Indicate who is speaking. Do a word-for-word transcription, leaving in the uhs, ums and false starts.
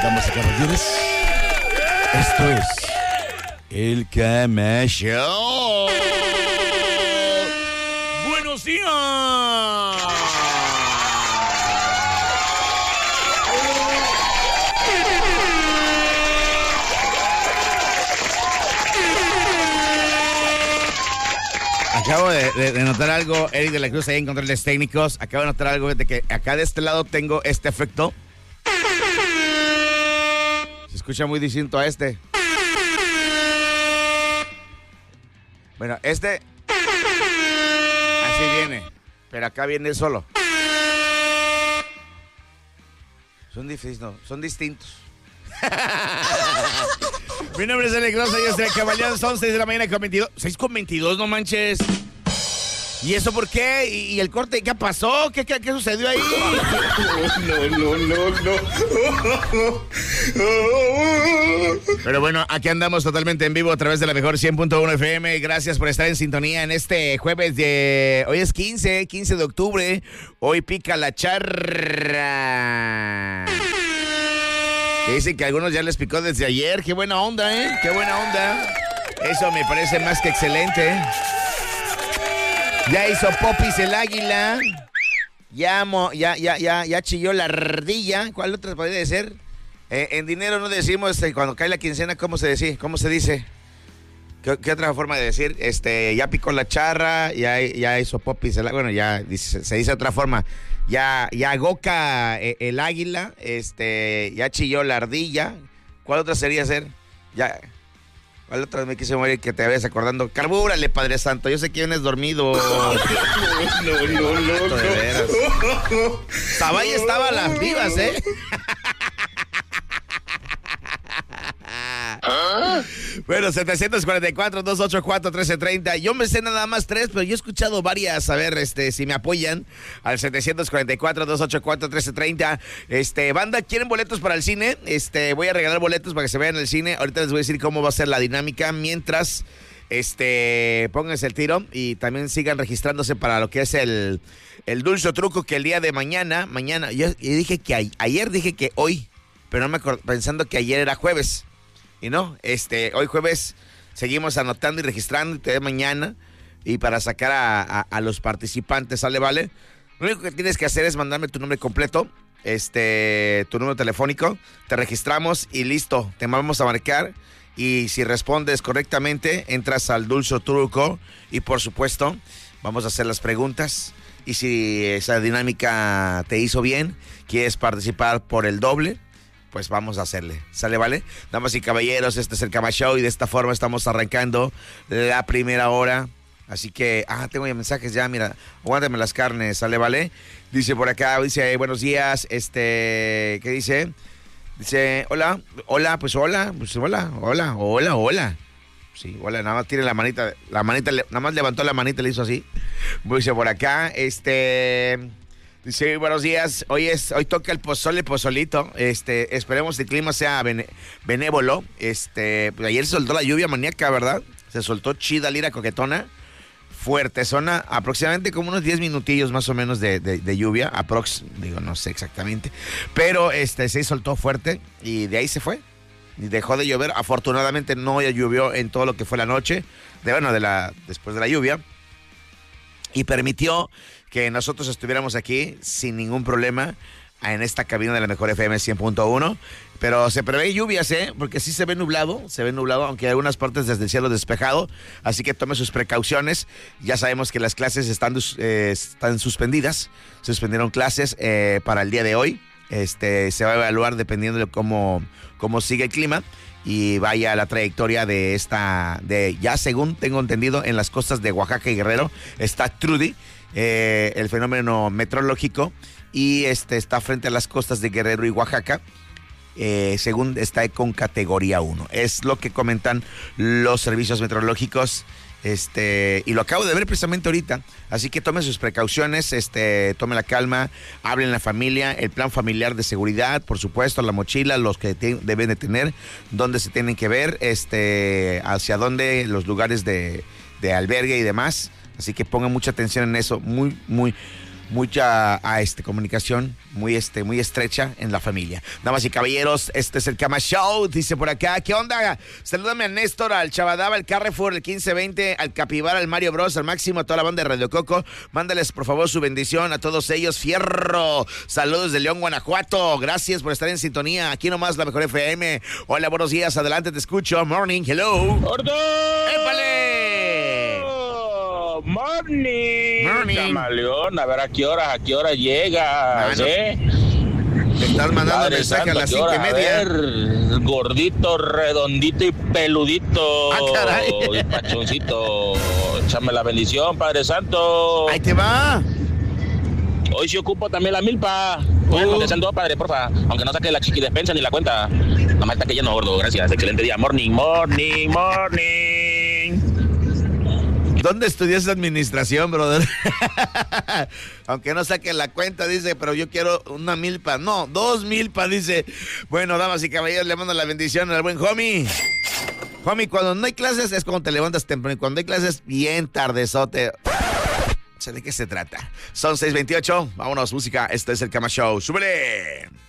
Speaker 1: Damas y caballeros, esto es el Cama Show. ¡Buenos días! Acabo de, de, de notar algo, Eric de la Cruz, ahí en controles técnicos. Acabo de notar algo de que acá de este lado tengo este efecto. Se escucha muy distinto a este. Bueno, este así viene, pero acá viene solo. Son distintos, son distintos. Mi nombre es Alex Rosa y este caballero son seis de la mañana con veintidós. seis con veintidós, no manches. ¿Y eso por qué? ¿Y, y el corte qué pasó? ¿Qué, qué, qué sucedió ahí?
Speaker 2: No, no, no, no.
Speaker 1: Pero bueno, aquí andamos totalmente en vivo a través de la mejor cien punto uno F M. Gracias por estar en sintonía en este jueves de... Hoy es quince, quince de octubre. Hoy pica la charra. Que dicen que a algunos ya les picó desde ayer. Qué buena onda, ¿eh? Qué buena onda. Eso me parece más que excelente. Ya hizo popis el águila. Ya, mo, ya, ya, ya, ya chilló la ardilla. ¿Cuál otra podría ser? Eh, en dinero no decimos eh, cuando cae la quincena, ¿cómo se dice? ¿Cómo se dice? ¿Qué, qué otra forma de decir? Este, ya picó la charra, ya, ya hizo popis el águila. Bueno, ya dice, se dice de otra forma. Ya, ya goca eh, el águila, este, ya chilló la ardilla. ¿Cuál otra sería ser? Ya, ¿cuál otra me quise morir que te vayas acordando? Carbúrale, Padre Santo, yo sé que vienes dormido.
Speaker 2: No, no, no, no.
Speaker 1: De veras. Sabay estaba a las vivas, ¿eh? ¿Ah? Bueno, setecientos cuarenta y cuatro, doscientos ochenta y cuatro, trece treinta. Yo me sé nada más tres, pero yo he escuchado varias. A ver, este, si me apoyan al setecientos cuarenta y cuatro, doscientos ochenta y cuatro, trece treinta. Este, banda, ¿quieren boletos para el cine? Este, voy a regalar boletos para que se vean el cine. Ahorita les voy a decir cómo va a ser la dinámica. Mientras, este, pónganse el tiro y también sigan registrándose para lo que es el, el dulce truco que el día de mañana, mañana, yo, yo dije que a, ayer dije que hoy, pero no me acuerdo, pensando que ayer era jueves. Y no, este, hoy jueves seguimos anotando y registrando y te de mañana y para sacar a, a, a los participantes, ¿sale, vale? Lo único que tienes que hacer es mandarme tu nombre completo, este, tu número telefónico, te registramos y listo, te vamos a marcar y si respondes correctamente entras al dulce truco y por supuesto vamos a hacer las preguntas y si esa dinámica te hizo bien, quieres participar por el doble, pues vamos a hacerle, ¿sale, vale? Damas y caballeros, este es el Cama Show y de esta forma estamos arrancando la primera hora. Así que, ah, tengo ya mensajes ya, mira, aguántame las carnes, ¿sale, vale? Dice por acá, dice, buenos días, este, ¿qué dice? Dice, hola, hola, pues hola, pues hola, hola, hola, hola. Sí, hola, nada más tiene la manita, la manita, nada más levantó la manita y le hizo así. Dice por acá, este... Dice, buenos días, hoy es, hoy toca el pozole pozolito, este, esperemos que el clima sea bene, benévolo, este, pues ayer se soltó la lluvia maníaca, ¿verdad? Se soltó chida, lira, coquetona, fuerte, zona, aproximadamente como unos diez minutillos más o menos de, de, de lluvia, aprox, digo, no sé exactamente, pero este, se soltó fuerte y de ahí se fue, y dejó de llover, afortunadamente no llovió en todo lo que fue la noche, de bueno, de la, después de la lluvia, y permitió que nosotros estuviéramos aquí sin ningún problema en esta cabina de la mejor F M cien punto uno, pero se prevé lluvias, ¿eh? Porque sí se ve nublado, se ve nublado, aunque hay algunas partes desde el cielo despejado, así que tome sus precauciones. Ya sabemos que las clases están, eh, están suspendidas, suspendieron clases eh, para el día de hoy, este, se va a evaluar dependiendo de cómo, cómo sigue el clima y vaya la trayectoria de esta, de ya según tengo entendido, en las costas de Oaxaca y Guerrero está Trudy, Eh, el fenómeno meteorológico y este está frente a las costas de Guerrero y Oaxaca, eh, según está con categoría uno. Es lo que comentan los servicios meteorológicos, este, y lo acabo de ver precisamente ahorita. Así que tome sus precauciones, este, tome la calma, hable en la familia, el plan familiar de seguridad, por supuesto, la mochila, los que te, deben de tener, dónde se tienen que ver, este, hacia dónde, los lugares de, de albergue y demás. Así que pongan mucha atención en eso, muy, muy, mucha a este, comunicación muy, este, muy estrecha en la familia. Damas y caballeros, este es el Cama Show, dice por acá. ¿Qué onda? Salúdame a Néstor, al Chavadaba, al Carrefour, el quince veinte, al Capibara, al Mario Bros, al Máximo, a toda la banda de Radio Coco. Mándales, por favor, su bendición a todos ellos. Fierro. Saludos de León, Guanajuato. Gracias por estar en sintonía. Aquí nomás la mejor F M. Hola, buenos días. Adelante, te escucho. Morning, hello.
Speaker 3: ¡Gordo!
Speaker 1: ¡Épale!
Speaker 3: Morning.
Speaker 1: Morning.
Speaker 3: Camaleón, a ver a qué hora, a qué hora llegas,
Speaker 1: Mano,
Speaker 3: ¿eh?
Speaker 1: Te estás mandando
Speaker 3: Padre
Speaker 1: mensaje a
Speaker 3: Santo,
Speaker 1: las
Speaker 3: ¿qué
Speaker 1: cinco y
Speaker 3: hora? A
Speaker 1: media.
Speaker 3: ver, gordito, redondito y peludito.
Speaker 1: Ah, caray.
Speaker 3: Y pachoncito. Échame la bendición, Padre Santo.
Speaker 1: Ahí te va.
Speaker 3: Hoy sí ocupo también la milpa. Bueno,
Speaker 1: Uh.
Speaker 3: contestando, padre, porfa. Aunque no saque la chiqui despensa ni la cuenta. Nada más está que lleno, gordo. Gracias. Excelente día. Morning, morning, morning.
Speaker 1: ¿Dónde estudias administración, brother? Aunque no saque la cuenta, dice, pero yo quiero una milpa. No, dos milpas, dice. Bueno, damas y caballeros, le mando la bendición al buen homie. Homie, cuando no hay clases es cuando te levantas temprano. Y cuando hay clases, bien tardezote. ¿De qué se trata? Son seis veintiocho. Vámonos, música. Este es el Cama Show. ¡Súbele!